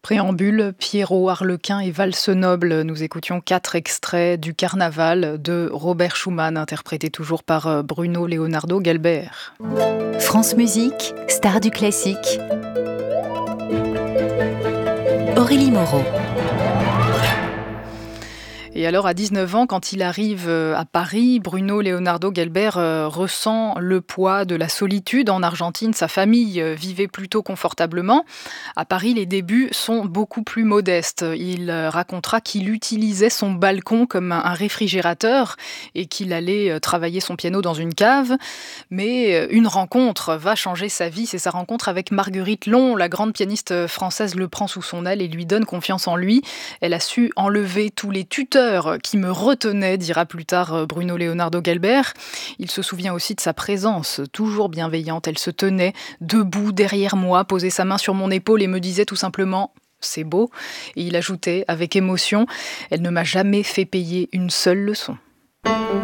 Préambule, Pierrot, Harlequin et Valse noble. Nous écoutions 4 extraits du Carnaval de Robert Schumann, interprété toujours par Bruno Leonardo Galbert. France Musique, star du classique. Aurélie Moreau. Et alors, à 19 ans, quand il arrive à Paris, Bruno Leonardo Galbert ressent le poids de la solitude. En Argentine, sa famille vivait plutôt confortablement. À Paris, les débuts sont beaucoup plus modestes. Il racontera qu'il utilisait son balcon comme un réfrigérateur et qu'il allait travailler son piano dans une cave. Mais une rencontre va changer sa vie. C'est sa rencontre avec Marguerite Long. La grande pianiste française le prend sous son aile et lui donne confiance en lui. Elle a su enlever tous les tuteurs qui me retenaient, dira plus tard Bruno Leonardo Galbert. Il se souvient aussi de sa présence, toujours bienveillante. Elle se tenait debout derrière moi, posait sa main sur mon épaule et me disait tout simplement « c'est beau ». Et il ajoutait avec émotion « elle ne m'a jamais fait payer une seule leçon ».